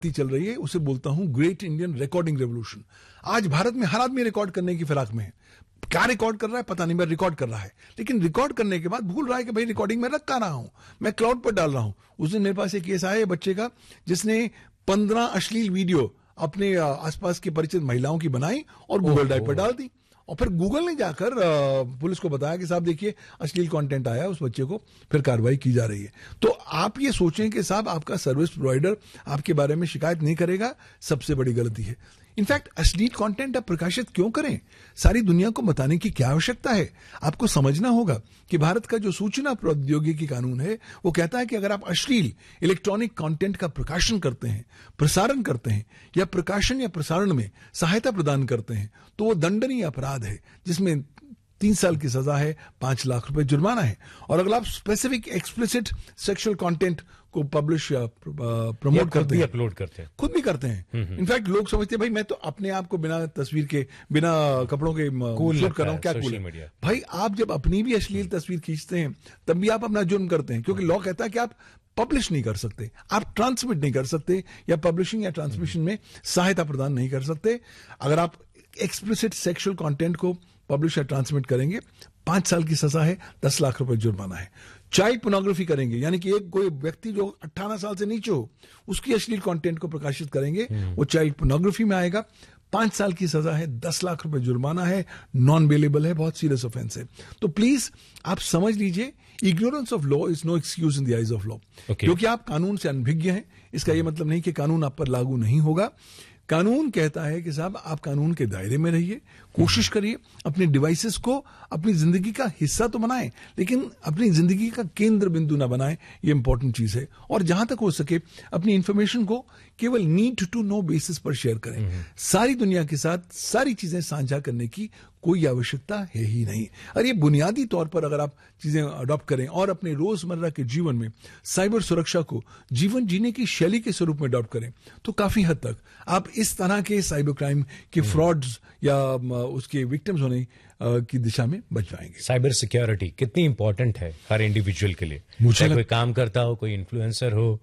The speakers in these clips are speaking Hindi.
चल रही है, उसे बोलता हूं ग्रेट इंडियन रिकॉर्डिंग रेवोल्यूशन। आज भारत में हर आदमी रिकॉर्ड करने की फिराक में है। क्या रिकॉर्ड कर रहा है पता नहीं, मैं रिकॉर्ड कर रहा है, लेकिन रिकॉर्ड करने के बाद भूल रहा है कि भाई रिकॉर्डिंग में रख कहां रहा हूं, मैं क्लाउड पर डाल रहा हूं। उस दिन मेरे पास एक केस आया बच्चे का जिसने 15 अश्लील वीडियो अपने आसपास की परिचित महिलाओं की बनाई और गूगल ड्राइव पर डाल दी, और फिर गूगल ने जाकर पुलिस को बताया कि साहब देखिए अश्लील कंटेंट आया उस बच्चे को, फिर कार्रवाई की जा रही है। तो आप ये सोचें कि साहब आपका सर्विस प्रोवाइडर आपके बारे में शिकायत नहीं करेगा, सबसे बड़ी गलती है। इनफैक्ट अश्लील कंटेंट आप प्रकाशित क्यों करें, सारी दुनिया को बताने की क्या आवश्यकता है। आपको समझना होगा कि भारत का जो सूचना प्रौद्योगिकी कानून है वो कहता है कि अगर आप अश्लील इलेक्ट्रॉनिक कंटेंट का प्रकाशन करते हैं, प्रसारण करते हैं, या प्रकाशन या प्रसारण में सहायता प्रदान करते हैं, तो वो दंडनीय अपराध है जिसमें 3 साल की सजा है, 5 लाख रुपए जुर्माना है। और अगर आप स्पेसिफिक एक्सप्लिसिट सेक्सुअल कंटेंट को पब्लिश या प्रमोट करते हैं, अपलोड करते हैं, खुद भी करते हैं। इनफैक्ट लोग समझते हैं भाई मैं तो अपने आप को बिना तस्वीर के, बिना कपड़ों के शूट कर रहा हूं, क्या कूल है। भाई आप जब अपनी भी अश्लील तस्वीर खींचते हैं तब भी आप अपना जुर्म करते हैं, क्योंकि लॉ कहता है कि आप पब्लिश नहीं कर सकते, आप ट्रांसमिट नहीं कर सकते, या पब्लिशिंग या ट्रांसमिशन में सहायता प्रदान नहीं कर सकते। अगर आप एक्सप्लिसिट सेक्सुअल कंटेंट को पब्लिश या ट्रांसमिट करेंगे, 5 साल की सजा है, 10 लाख रुपए जुर्माना है। चाइल्ड पोर्नोग्राफी करेंगे, यानी कि एक कोई व्यक्ति जो 18 साल से नीचे हो उसकी अश्लील कंटेंट को प्रकाशित करेंगे, वो चाइल्ड पोर्नोग्राफी में आएगा, 5 साल की सजा है, 10 लाख रुपए जुर्माना है, नॉन बेलेबल है, बहुत सीरियस ऑफेंस है। तो प्लीज आप समझ लीजिए, ignorance of law is no excuse in the eyes of law. क्योंकि आप कानून से अनभिज्ञ हैं, इसका यह मतलब नहीं कि कानून आप पर लागू नहीं होगा। कानून कहता है कि साहब आप कानून के दायरे में रहिए, कोशिश करिए अपने डिवाइसेस को अपनी जिंदगी का हिस्सा तो बनाएं, लेकिन अपनी जिंदगी का केंद्र बिंदु ना बनाएं, ये इंपॉर्टेंट चीज है। और जहां तक हो सके अपनी इंफॉर्मेशन को केवल नीड टू नो बेसिस पर शेयर करें। सारी दुनिया के साथ सारी चीजें साझा करने की कोई आवश्यकता है ही नहीं। और ये बुनियादी तौर पर अगर आप चीजें अडॉप्ट करें और अपने रोजमर्रा के जीवन में साइबर सुरक्षा को जीवन जीने की शैली के स्वरूप में अडॉप्ट करें, तो काफी हद तक आप इस तरह के साइबर क्राइम के फ्रॉड्स या उसके विक्टिम्स होने की दिशा में बच पाएंगे। साइबर सिक्योरिटी कितनी इंपॉर्टेंट है हर इंडिविजुअल के लिए, चाहे कोई काम करता हो, कोई इन्फ्लुएंसर हो,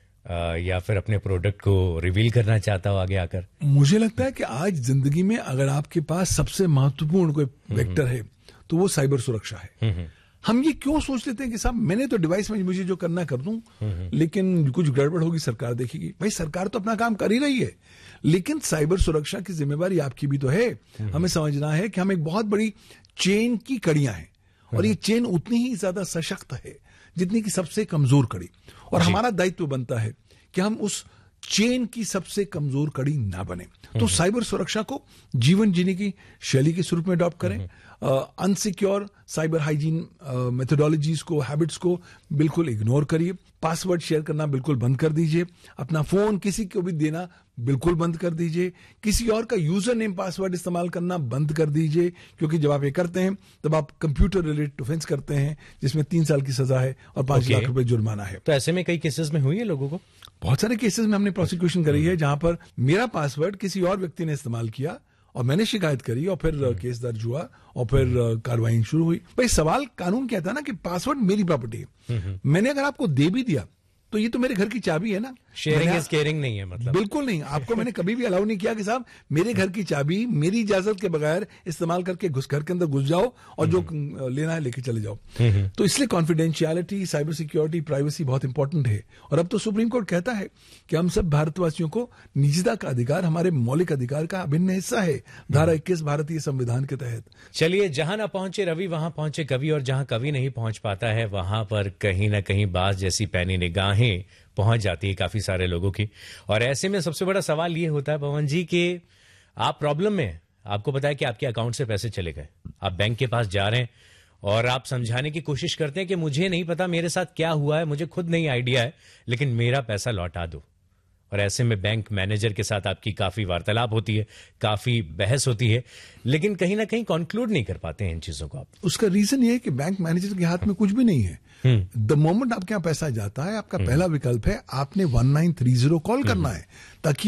या फिर अपने प्रोडक्ट को रिवील करना चाहता हो आगे आकर। मुझे लगता है कि आज जिंदगी में अगर आपके पास सबसे महत्वपूर्ण कोई वेक्टर है तो वो साइबर सुरक्षा है। हम ये क्यों सोच लेते हैं कि साहब मैंने तो डिवाइस में मुझे जो करना कर दूं, लेकिन कुछ गड़बड़ होगी सरकार देखेगी। भाई सरकार तो अपना काम कर ही रही है, लेकिन साइबर सुरक्षा की जिम्मेवारी आपकी भी तो है। हमें समझना है कि हम एक बहुत बड़ी चेन की कड़ियां हैं, और ये चेन उतनी ही ज्यादा सशक्त है जितनी की सबसे कमजोर कड़ी। और हमारा दायित्व बनता है कि हम उस चेन की सबसे कमजोर कड़ी ना बने। तो साइबर सुरक्षा को जीवन जीने की शैली के स्वरूप में अडॉप्ट करें। अनसिक्योर साइबर हाइजीन मेथोडोलॉजीज को, हैबिट्स को बिल्कुल इग्नोर करिए। पासवर्ड शेयर करना बिल्कुल बंद कर दीजिए। अपना फोन किसी को भी देना बिल्कुल बंद कर दीजिए। किसी और का यूजर नेम पासवर्ड इस्तेमाल करना बंद कर दीजिए, क्योंकि जब आप ये करते हैं तब आप कंप्यूटर रिलेटेड ऑफेंस करते हैं जिसमें 3 साल की सजा है और 5 लाख रुपए जुर्माना है। तो ऐसे में कई केसेस में हुई है लोगों को, बहुत सारे केसेस में हमने प्रोसिक्यूशन करी है जहां पर मेरा पासवर्ड किसी और व्यक्ति ने इस्तेमाल किया और मैंने शिकायत करी और फिर केस दर्ज हुआ और फिर कार्रवाई शुरू हुई। भाई सवाल कानून कहता है ना कि पासवर्ड मेरी प्रॉपर्टी है, मैंने अगर आपको दे भी दिया तो ये तो मेरे घर की चाबी है ना। शेयरिंग इज केयरिंग नहीं है, मतलब बिल्कुल नहीं। आपको मैंने कभी भी अलाउ नहीं किया कि साहब मेरे घर की चाबी मेरी इजाजत के बगैर इस्तेमाल करके घर के अंदर घुस जाओ और जो लेना है लेके चले जाओ। तो इसलिए कॉन्फिडेंशियलिटी, साइबर सिक्योरिटी, प्राइवेसी बहुत इंपॉर्टेंट है। और अब तो सुप्रीम कोर्ट कहता है कि हम सब भारतवासियों को निजता का अधिकार हमारे मौलिक अधिकार का अभिन्न हिस्सा है, धारा 21 भारतीय संविधान के तहत। चलिए, जहां ना पहुंचे रवि वहां पहुंचे कवि, और जहां कवि नहीं पहुंच पाता है वहां पर कहीं ना कहीं बाज जैसी पैनी निगाहें पहुंच जाती है काफी सारे लोगों की। और ऐसे में सबसे बड़ा सवाल ये होता है पवन जी कि आप प्रॉब्लम में, आपको पता है कि आपके अकाउंट से पैसे चले गए, आप बैंक के पास जा रहे हैं और आप समझाने की कोशिश करते हैं कि मुझे नहीं पता मेरे साथ क्या हुआ है, मुझे खुद नहीं आइडिया है, लेकिन मेरा पैसा लौटा दो। और ऐसे में बैंक मैनेजर के साथ आपकी काफी वार्तालाप होती है, काफी बहस होती है, लेकिन कहीं ना कहीं कंक्लूड नहीं कर पाते हैं इन चीजों को आप। उसका रीजन ये है कि बैंक मैनेजर के हाथ में कुछ भी नहीं है। द मोमेंट आपके यहाँ पैसा जाता है, आपका पहला विकल्प है आपने 1930 कॉल करना है, ताकि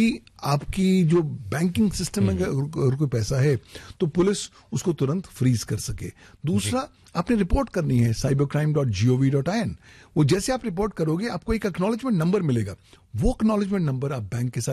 आपकी जो बैंकिंग सिस्टम में अगर कोई पैसा है तो पुलिस उसको तुरंत फ्रीज कर सके। दूसरा, आपने रिपोर्ट करनी है cybercrime.gov.in। वो जैसे आप रिपोर्ट करोगे आपको एक एक्नॉलेजमेंट नंबर मिलेगा, वो एक्नॉलेजमेंट नंबर आप बैंक के साथ